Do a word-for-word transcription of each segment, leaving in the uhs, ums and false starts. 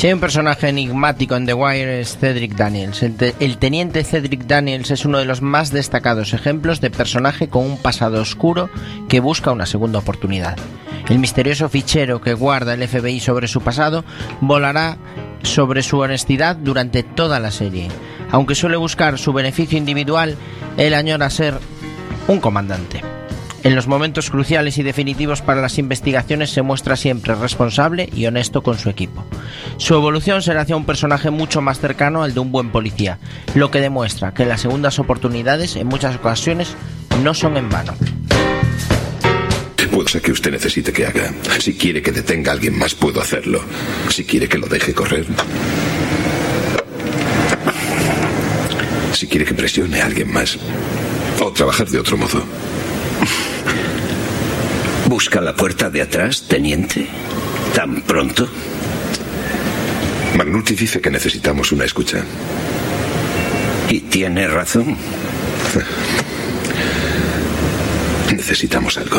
Si hay un personaje enigmático en The Wire es Cedric Daniels. El, te- el teniente Cedric Daniels es uno de los más destacados ejemplos de personaje con un pasado oscuro que busca una segunda oportunidad. El misterioso fichero que guarda el F B I sobre su pasado volará sobre su honestidad durante toda la serie. Aunque suele buscar su beneficio individual, él añora ser un comandante. En los momentos cruciales y definitivos para las investigaciones se muestra siempre responsable y honesto con su equipo. Su evolución será hacia un personaje mucho más cercano al de un buen policía, lo que demuestra que las segundas oportunidades en muchas ocasiones no son en vano. Puedo ser que usted necesite que haga. Si quiere que detenga a alguien más, puedo hacerlo. Si quiere que lo deje correr. Si quiere que presione a alguien más. O trabajar de otro modo. ¿Busca la puerta de atrás, teniente? ¿Tan pronto? McNulty dice que necesitamos una escucha. Y tiene razón. Necesitamos algo.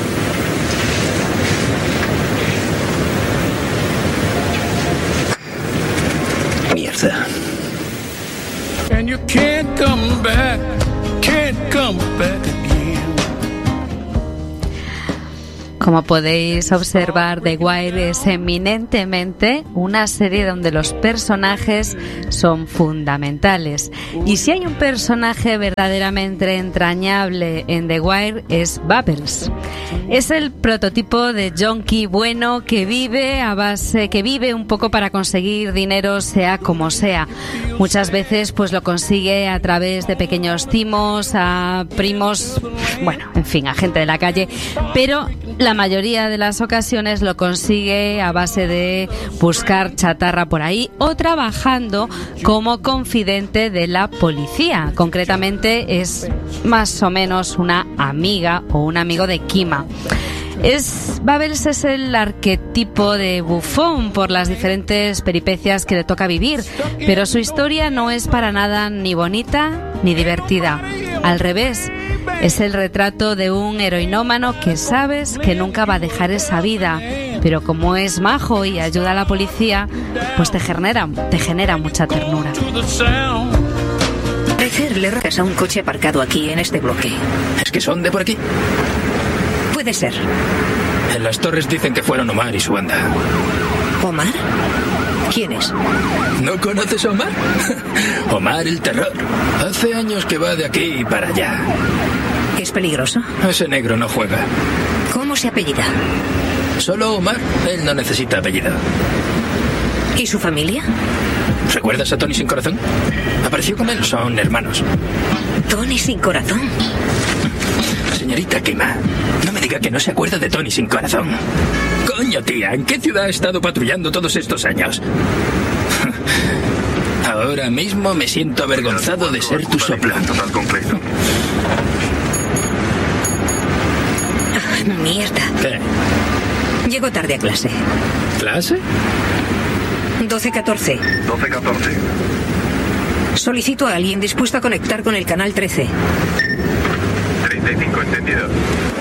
Mierda. And you can't come back, can't come back again. Como podéis observar, The Wire es eminentemente una serie donde los personajes son fundamentales. Y si hay un personaje verdaderamente entrañable en The Wire es Bubbles. Es el prototipo de junkie bueno que vive a base, que vive un poco para conseguir dinero sea como sea. Muchas veces pues lo consigue a través de pequeños timos, a primos, bueno, en fin, a gente de la calle, pero la mayoría de las ocasiones lo consigue a base de buscar chatarra por ahí o trabajando como confidente de la policía. Concretamente es más o menos una amiga o un amigo de Kima. Es, Bubbles es el arquetipo de bufón por las diferentes peripecias que le toca vivir, pero su historia no es para nada ni bonita ni divertida. Al revés, es el retrato de un heroinómano que sabes que nunca va a dejar esa vida, pero como es majo y ayuda a la policía, pues te genera, te genera mucha ternura. Parecer le rocas a un coche aparcado aquí en este bloque. ¿Es que son de por aquí? Puede ser. En las torres dicen que fueron Omar y su banda. ¿Omar? ¿Quién es? ¿No conoces a Omar? Omar el terror. Hace años que va de aquí para allá. ¿Es peligroso? Ese negro no juega. ¿Cómo se apellida? Solo Omar. Él no necesita apellido. ¿Y su familia? ¿Recuerdas a Tony Sin Corazón? Apareció con él. Son hermanos. ¿Tony Sin Corazón? Señorita Kima, no me diga que no se acuerda de Tony Sin Corazón. Coño, tía, ¿en qué ciudad ha estado patrullando todos estos años? Ahora mismo me siento avergonzado de ser tu soplón. Ah, mierda. ¿Qué? Llego tarde a clase. ¿Clase? doce catorce. doce catorce. Solicito a alguien dispuesto a conectar con el canal trece. treinta y cinco, entendido.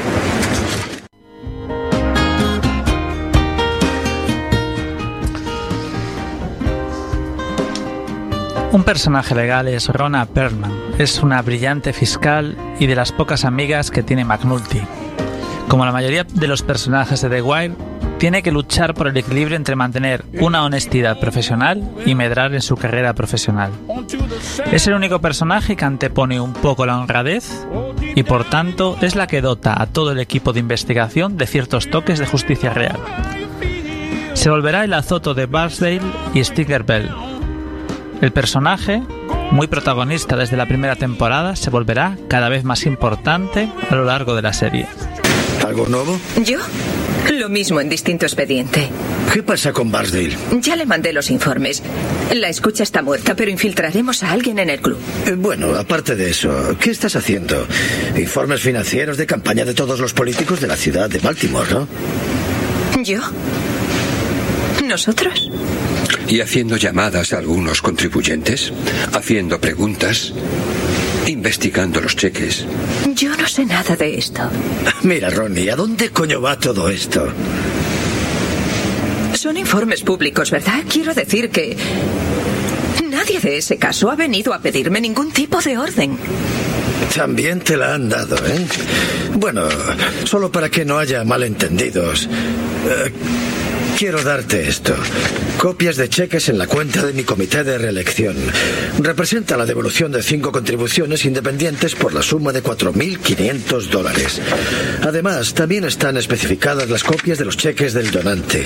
Un personaje legal es Rona Perlman. Es una brillante fiscal y de las pocas amigas que tiene McNulty. Como la mayoría de los personajes de The Wire, tiene que luchar por el equilibrio entre mantener una honestidad profesional y medrar en su carrera profesional. Es el único personaje que antepone un poco la honradez y por tanto es la que dota a todo el equipo de investigación de ciertos toques de justicia real. Se volverá el azoto de Barsdale y Stinger Bell. El personaje, muy protagonista desde la primera temporada, se volverá cada vez más importante a lo largo de la serie. ¿Algo nuevo? ¿Yo? Lo mismo en distinto expediente. ¿Qué pasa con Barsdale? Ya le mandé los informes. La escucha está muerta, pero infiltraremos a alguien en el club. Eh, bueno, aparte de eso, ¿qué estás haciendo? Informes financieros de campaña de todos los políticos de la ciudad de Baltimore, ¿no? ¿Yo? ¿Nosotros? Y haciendo llamadas a algunos contribuyentes, haciendo preguntas, investigando los cheques. Yo no sé nada de esto. Mira, Ronnie, ¿a dónde coño va todo esto? Son informes públicos, ¿verdad? Quiero decir que nadie de ese caso ha venido a pedirme ningún tipo de orden. También te la han dado, ¿eh? Bueno, solo para que no haya malentendidos. Eh, quiero darte esto. Copias de cheques en la cuenta de mi comité de reelección. Representa la devolución de cinco contribuciones independientes por la suma de cuatro mil quinientos dólares. Además, también están especificadas las copias de los cheques del donante.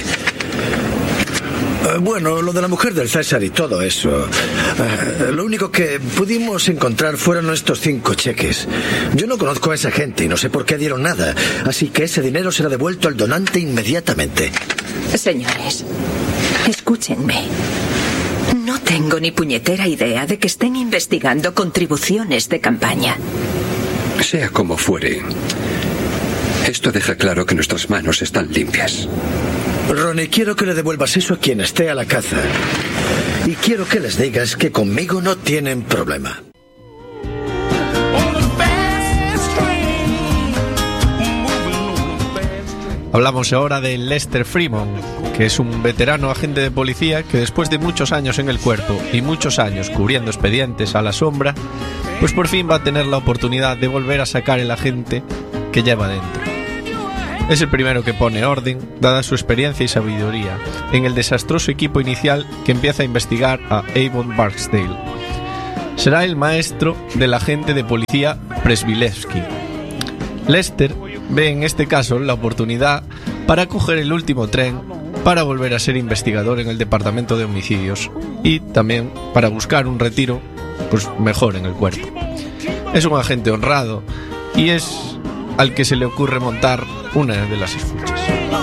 Bueno, lo de la mujer del César y todo eso. Uh, lo único que pudimos encontrar fueron estos cinco cheques. Yo no conozco a esa gente y no sé por qué dieron nada. Así que ese dinero será devuelto al donante inmediatamente. Señores, escúchenme. No tengo ni puñetera idea de que estén investigando contribuciones de campaña. Sea como fuere, esto deja claro que nuestras manos están limpias. Ronnie, quiero que le devuelvas eso a quien esté a la caza. Y quiero que les digas que conmigo no tienen problema. Hablamos ahora de Lester Freeman, que es un veterano agente de policía que después de muchos años en el cuerpo y muchos años cubriendo expedientes a la sombra, pues por fin va a tener la oportunidad de volver a sacar el agente que lleva dentro. Es el primero que pone orden, dada su experiencia y sabiduría, en el desastroso equipo inicial que empieza a investigar a Avon Barksdale. Será el maestro del agente de policía Przybylewski. Lester ve en este caso la oportunidad para coger el último tren para volver a ser investigador en el departamento de homicidios y también para buscar un retiro pues mejor en el cuerpo. Es un agente honrado y es al que se le ocurre montar una de las escuchas.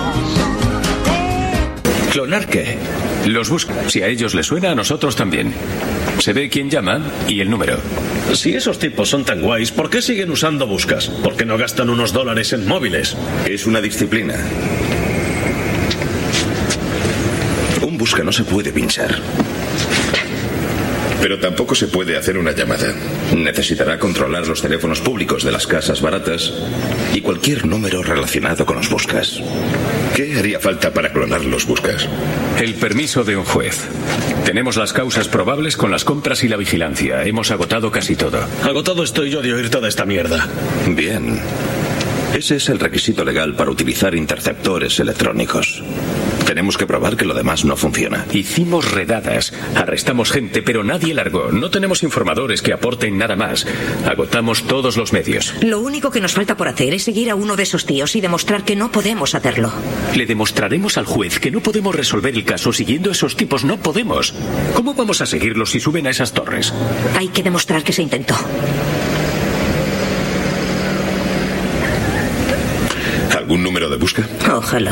¿Clonar qué? Los busca. Si a ellos les suena, a nosotros también. Se ve quién llama y el número. Si esos tipos son tan guays, ¿por qué siguen usando buscas? ¿Por qué no gastan unos dólares en móviles? Es una disciplina. Un busca no se puede pinchar. Pero tampoco se puede hacer una llamada. Necesitará controlar los teléfonos públicos de las casas baratas y cualquier número relacionado con los buscas. ¿Qué haría falta para clonar los buscas? El permiso de un juez. Tenemos las causas probables con las compras y la vigilancia. Hemos agotado casi todo. Agotado estoy yo de oír toda esta mierda. Bien. Ese es el requisito legal para utilizar interceptores electrónicos. Tenemos que probar que lo demás no funciona. Hicimos redadas, arrestamos gente, pero nadie largó. No tenemos informadores que aporten nada más. Agotamos todos los medios. Lo único que nos falta por hacer es seguir a uno de esos tíos y demostrar que no podemos hacerlo. Le demostraremos al juez que no podemos resolver el caso siguiendo a esos tipos. No podemos. ¿Cómo vamos a seguirlos si suben a esas torres? Hay que demostrar que se intentó. ¿Algún número de busca? Ojalá.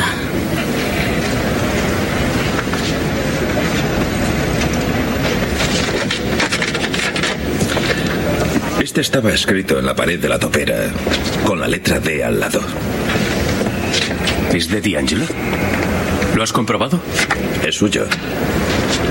Este estaba escrito en la pared de la topera, con la letra D al lado. ¿Es de D'Angelo? ¿Lo has comprobado? Es suyo.